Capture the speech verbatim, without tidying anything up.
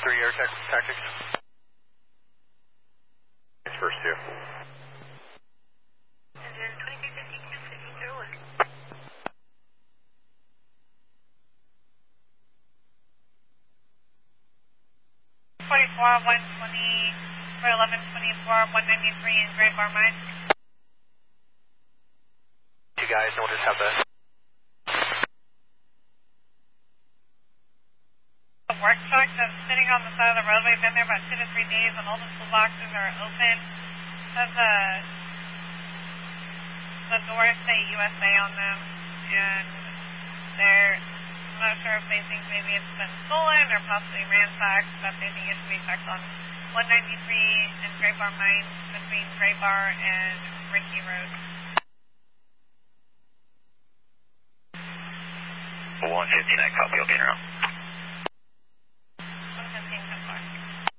three air tac tactics. It's first two. twenty-four, one twenty, eleven twenty-four, one ninety-three in Great Bar Mine. You guys, and we'll just have the work truck that's sitting on the side of the roadway. Been there about two to three days, and all the toolboxes are open. Has a the doors say U S A on them, and they're I'm not sure if they think maybe it's been stolen or possibly ransacked, but they think it should be checked on one ninety-three and Great Bar Mine between Great Bar and Rickey Road. one fifty-nine, copy, okay, now.